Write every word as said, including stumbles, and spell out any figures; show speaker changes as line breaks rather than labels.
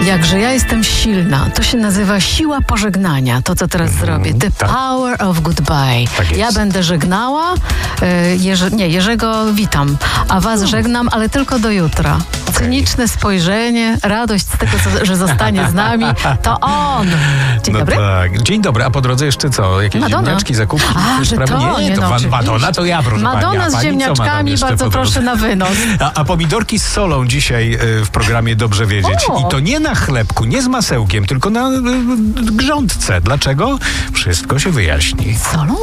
Jakże ja jestem silna. To się nazywa siła pożegnania. To, co teraz mm, zrobię. The
tak.
power of goodbye.
Tak jest.
Ja będę żegnała. Y, Jerzy, nie, Jerzego witam. A was no. żegnam, ale tylko do jutra. Okay. Cyniczne spojrzenie, radość z tego, co, że zostanie z nami. To on. Dzień
no
dobry.
Tak. Dzień dobry. A po drodze jeszcze co? Jakieś
Madonna.
ziemniaczki, zakupki?
A, że to?
Nie,
nie
to
no,
pan Madonna to ja, proszę
Madonna
pani. A
z
pani
ziemniaczkami, bardzo proszę na wynos.
A, a pomidorki z solą dzisiaj y, w programie Dobrze Wiedzieć.
O.
I to nie na chlebku, nie z masełkiem, tylko na y, grządce. Dlaczego? Wszystko się wyjaśni.
Solą?